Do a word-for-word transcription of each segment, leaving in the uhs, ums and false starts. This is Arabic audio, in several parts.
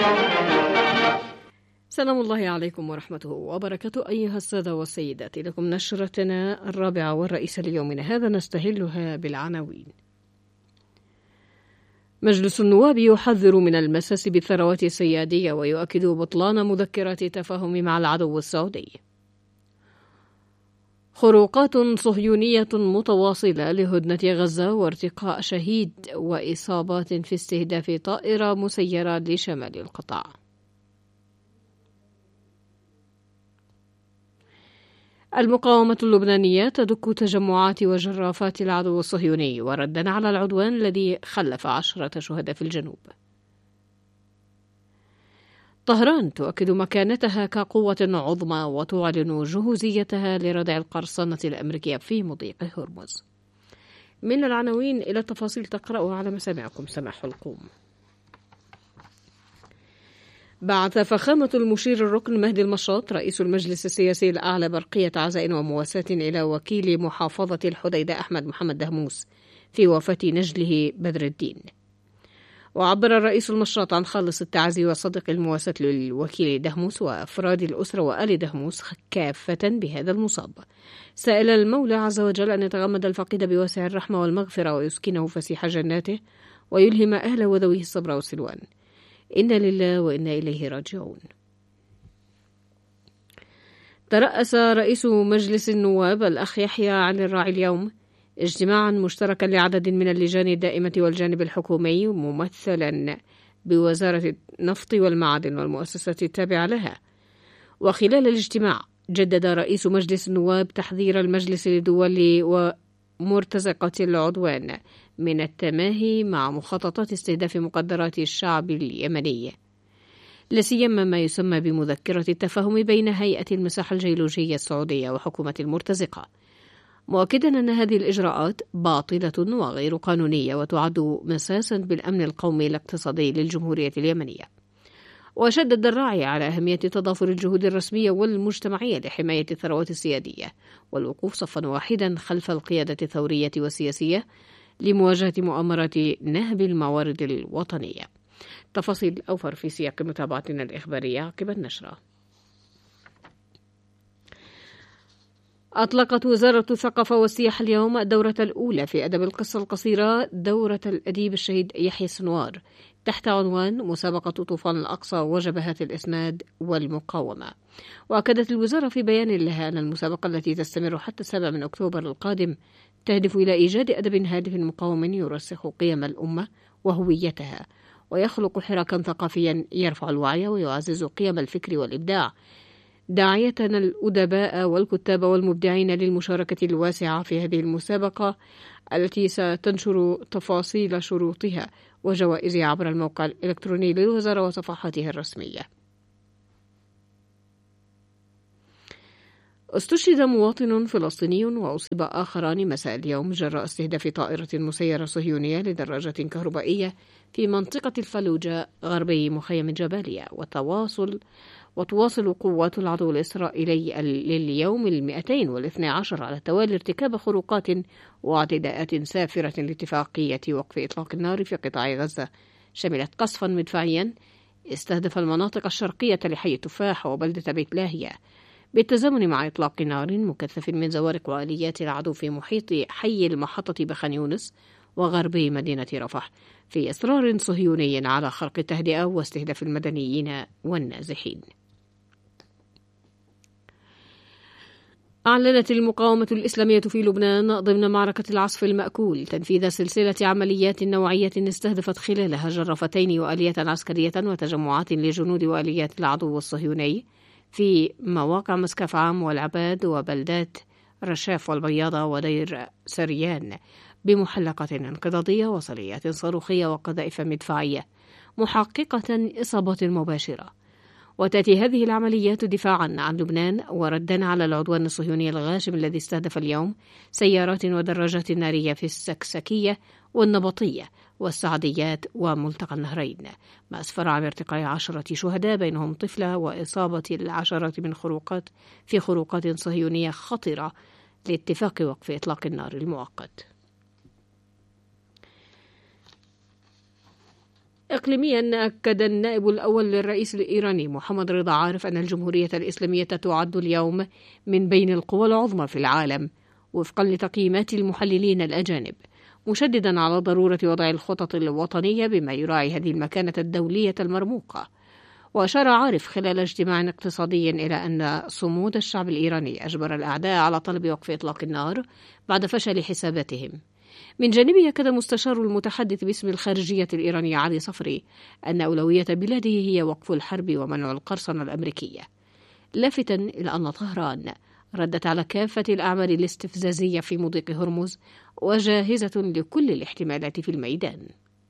سلام الله عليكم ورحمته وبركاته أيها السادة والسيدات، لكم نشرتنا الرابعة والرئيسة ليومنا هذا نستهلها بالعناوين. مجلس النواب يحذر من المساس بالثروات السيادية ويؤكد بطلان مذكرات تفاهم مع العدو السعودي. خروقات صهيونية متواصلة لهدنة غزة وارتقاء شهيد وإصابات في استهداف طائرة مسيرة لشمال القطاع. المقاومة اللبنانية تدك تجمعات وجرافات العدو الصهيوني وردا على العدوان الذي خلف عشرة شهداء في الجنوب. طهران تؤكد مكانتها كقوة عظمى وتعلن جهوزيتها لردع القرصنة الأمريكية في مضيق هرمز. من العناوين إلى التفاصيل تقرأها على مسامعكم سماح القوم. بعث فخامة المشير الركن مهدي المشاط رئيس المجلس السياسي الأعلى برقية عزاء ومواساة إلى وكيل محافظة الحديدة أحمد محمد دهموس في وفاة نجله بدر الدين. وعبر الرئيس المشاط عن خالص التعازي وصدق المواساة للوكيل دهموس وأفراد الأسرة وآل دهموس كافة بهذا المصاب، سائل المولى عز وجل أن يتغمد الفقيد بواسع الرحمة والمغفرة ويسكنه فسيح جناته ويلهم أهله وذويه الصبر والسلوان. إنا لله وإنا إليه راجعون. ترأس رئيس مجلس النواب الأخ يحيى علي الراعي اليوم اجتماعا مشتركا لعدد من اللجان الدائمة والجانب الحكومي ممثلا بوزارة النفط والمعادن والمؤسسات التابعة لها. وخلال الاجتماع جدد رئيس مجلس النواب تحذير المجلس لدول ومرتزقة العدوان من التماهي مع مخططات استهداف مقدرات الشعب اليمني، لاسيما ما يسمى بمذكرة التفاهم بين هيئة المساحة الجيولوجية السعودية وحكومة المرتزقة، مؤكدا أن هذه الإجراءات باطلة وغير قانونية وتعد مساسا بالأمن القومي الاقتصادي للجمهورية اليمنية. وشدد الراعي على أهمية تضافر الجهود الرسمية والمجتمعية لحماية الثروات السيادية والوقوف صفا واحدا خلف القيادة الثورية والسياسية لمواجهة مؤامرات نهب الموارد الوطنية. تفاصيل أوفر في سياق متابعتنا الإخبارية عقب النشرة. أطلقت وزارة الثقافة والسياحة اليوم الدورة الأولى في أدب القصة القصيرة دورة الأديب الشهيد يحيى السنوار تحت عنوان مسابقة طوفان الأقصى وجبهات الإسناد والمقاومة. وأكدت الوزارة في بيان لها أن المسابقة التي تستمر حتى السابع من أكتوبر القادم تهدف إلى إيجاد أدب هادف مقاوم يرسخ قيم الأمة وهويتها ويخلق حراكا ثقافيا يرفع الوعي ويعزز قيم الفكر والإبداع، داعية الأدباء والكتاب والمبدعين للمشاركة الواسعة في هذه المسابقة التي ستنشر تفاصيل شروطها وجوائزها عبر الموقع الإلكتروني للوزارة وصفحاتها الرسمية. استشهد مواطن فلسطيني وأصيب آخران مساء اليوم جراء استهداف طائرة مسيرة صهيونية لدراجة كهربائية في منطقة الفلوجة غربي مخيم جباليا. وتواصل وتواصل قوات العدو الإسرائيلي لليوم المئتين والاثنى عشر على التوالي ارتكاب خروقات واعتداءات سافرة لاتفاقية وقف إطلاق النار في قطاع غزة، شملت قصفا مدفعيا استهدف المناطق الشرقية لحي التفاح وبلدة بيت لاهية، بالتزامن مع إطلاق نار مكثف من زوارق وآليات العدو في محيط حي المحطة بخان يونس وغربي مدينة رفح، في إصرار صهيوني على خرق التهدئة واستهداف المدنيين والنازحين. أعلنت المقاومة الإسلامية في لبنان ضمن معركة العصف المأكول تنفيذ سلسلة عمليات نوعية استهدفت خلالها جرفتين وآليات عسكرية وتجمعات لجنود وآليات العدو الصهيوني في مواقع مسكف عام والعباد وبلدات رشاف والبياضة ودير سريان بمحلقة انقضاضية وصليات صاروخية وقذائف مدفعية، محققة إصابات مباشرة. وتأتي هذه العمليات دفاعا عن لبنان وردا على العدوان الصهيوني الغاشم الذي استهدف اليوم سيارات ودراجات نارية في السكسكية والنبطية والسعديات وملتقى النهرين، ما أسفر عن ارتقاء عشرة شهداء بينهم طفلة وإصابة العشرات من خروقات في خروقات صهيونية خطرة لاتفاق وقف إطلاق النار المؤقت. إقليميا، أكد النائب الأول للرئيس الإيراني محمد رضا عارف أن الجمهورية الإسلامية تعد اليوم من بين القوى العظمى في العالم وفقا لتقييمات المحللين الأجانب، مشددا على ضرورة وضع الخطط الوطنية بما يراعي هذه المكانة الدولية المرموقة. وأشار عارف خلال اجتماع اقتصادي إلى أن صمود الشعب الإيراني أجبر الأعداء على طلب وقف إطلاق النار بعد فشل حساباتهم. من جانبه، أكد مستشار المتحدث باسم الخارجية الإيرانية علي صفري أن أولوية بلاده هي وقف الحرب ومنع القرصنة الأمريكية، لافتا إلى أن طهران ردت على كافة الأعمال الاستفزازية في مضيق هرمز وجاهزة لكل الاحتمالات في الميدان.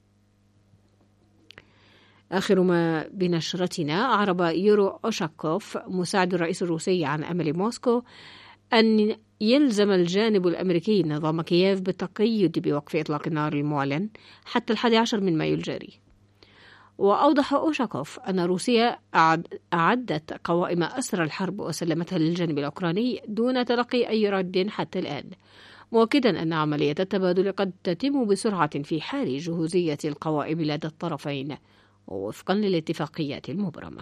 آخر ما بنشرتنا، أعرب يورو أوشاكوف مساعد الرئيس الروسي عن أمل موسكو أن يلزم الجانب الأمريكي نظام كييف بالتقيد بوقف إطلاق النار المعلن حتى الحادي عشر من مايو الجاري. وأوضح أوشاكوف أن روسيا أعدت قوائم أسرى الحرب وسلمتها للجانب الأوكراني دون تلقي أي رد حتى الآن، مؤكدا أن عملية التبادل قد تتم بسرعة في حال جهوزية القوائم لدى الطرفين وفقا للاتفاقيات المبرمة.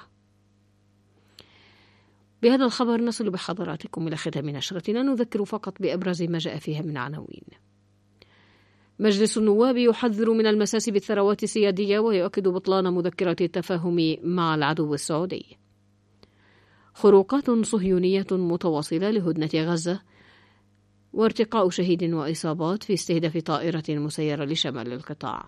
بهذا الخبر نصل بحضراتكم إلى ختام نشرتنا، نذكر فقط بأبرز ما جاء فيها من عناوين. مجلس النواب يحذر من المساس بالثروات السيادية ويؤكد بطلان مذكرة التفاهم مع العدو السعودي. خروقات صهيونية متواصلة لهدنة غزة وارتقاء شهيد وإصابات في استهداف طائرة مسيرة لشمال القطاع.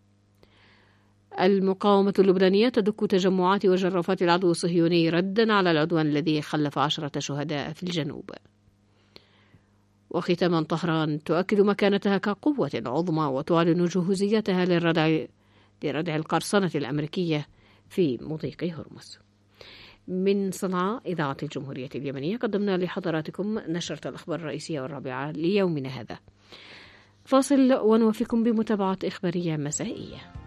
المقاومة اللبنانية تدك تجمعات وجرافات العدو الصهيوني ردا على العدوان الذي خلف عشرة شهداء في الجنوب. وختاما، طهران تؤكد مكانتها كقوة عظمى وتعلن جهوزيتها للردع لردع القرصنة الأمريكية في مضيق هرمز. من صنعاء إذاعة الجمهورية اليمنية قدمنا لحضراتكم نشرة الأخبار الرئيسية والرابعة ليومنا هذا. فاصل ونوفيكم بمتابعة إخبارية مسائية.